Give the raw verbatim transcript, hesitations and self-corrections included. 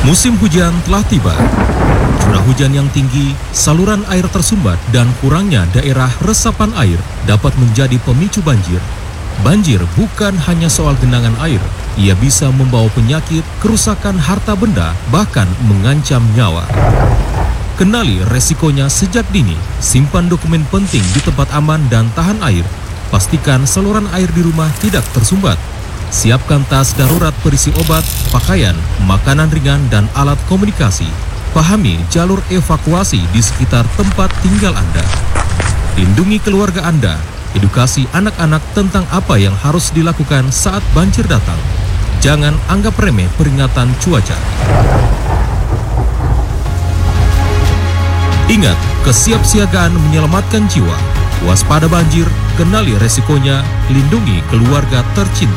Musim hujan telah tiba. Curah hujan yang tinggi, saluran air tersumbat, dan kurangnya daerah resapan air dapat menjadi pemicu banjir. Banjir bukan hanya soal genangan air, ia bisa membawa penyakit, kerusakan harta benda, bahkan mengancam nyawa. Kenali resikonya sejak dini, simpan dokumen penting di tempat aman dan tahan air. Pastikan saluran air di rumah tidak tersumbat. Siapkan tas darurat berisi obat, pakaian, makanan ringan, dan alat komunikasi. Pahami jalur evakuasi di sekitar tempat tinggal Anda. Lindungi keluarga Anda. Edukasi anak-anak tentang apa yang harus dilakukan saat banjir datang. Jangan anggap remeh peringatan cuaca. Ingat, kesiapsiagaan menyelamatkan jiwa. Waspada banjir, kenali resikonya, lindungi keluarga tercinta.